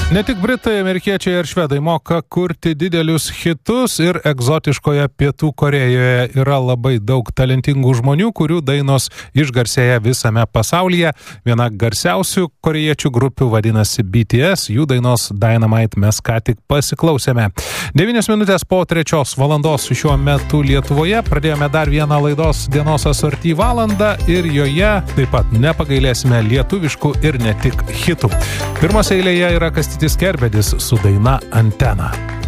Ne tik britai, amerikiečiai ir švedai moka kurti didelius hitus ir egzotiškoje Pietų Korėjoje yra labai daug talentingų žmonių, kurių dainos išgarsėja visame pasaulyje. Viena garsiausių korėjiečių grupių vadinasi BTS, jų dainos Dynamite mes ką tik pasiklausėme. 9 minutės po 3 valandos šiuo metu Lietuvoje pradėjome dar vieną laidos dienos asorty valandą ir joje taip pat nepagailėsime lietuviškų ir ne tik hitų. Pirmos eilėje yra Kastytis Kerbedis su daina Antena.